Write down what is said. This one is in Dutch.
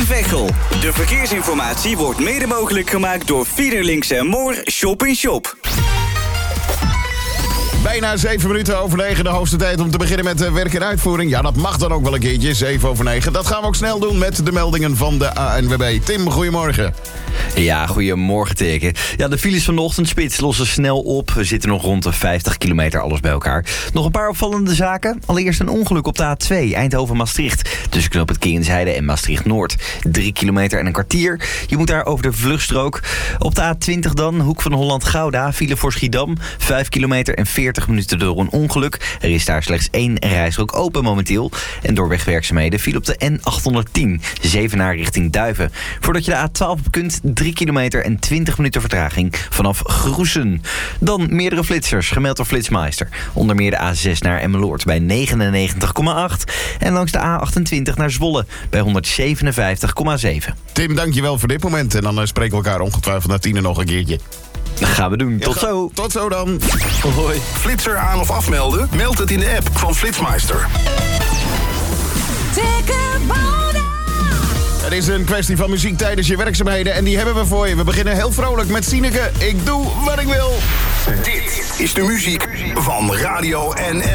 Veghel. De verkeersinformatie wordt mede mogelijk gemaakt door Fiederlinks en Moor Shop in Shop. Bijna 7 minuten over 9, de hoogste tijd om te beginnen met de werk en uitvoering. Ja, dat mag dan ook wel een keertje, 7 over 9. Dat gaan we ook snel doen met de meldingen van de ANWB. Tim, goedemorgen. Ja, goedemorgen teken. Ja, de files van de ochtendspits lossen snel op. We zitten nog rond de 50 kilometer, alles bij elkaar. Nog een paar opvallende zaken. Allereerst een ongeluk op de A2, Eindhoven-Maastricht. Tussen knoop het Kerensheide en Maastricht-Noord. 3 kilometer en een kwartier. Je moet daar over de vluchtstrook. Op de A20 dan, hoek van Holland-Gouda, file voor Schiedam. 5 kilometer en 40 minuten door een ongeluk. Er is daar slechts 1 rijstrook open momenteel. En door wegwerkzaamheden viel op de N810, Zevenaar richting Duiven. Voordat je de A12 op kunt, 3 kilometer en 20 minuten vertraging vanaf Groesen. Dan meerdere flitsers, gemeld door Flitsmeister. Onder meer de A6 naar Emmeloord bij 99,8. En langs de A28 naar Zwolle bij 157,7. Tim, dankjewel voor dit moment. En dan spreken we elkaar ongetwijfeld na 10 nog een keertje. Dat gaan we doen. Tot zo. Tot zo dan. Hoi. Flitser aan of afmelden? Meld het in de app van Flitsmeister. Het is een kwestie van muziek tijdens je werkzaamheden en die hebben we voor je. We beginnen heel vrolijk met Sineke. Ik doe wat ik wil. Dit is de muziek van Radio NL.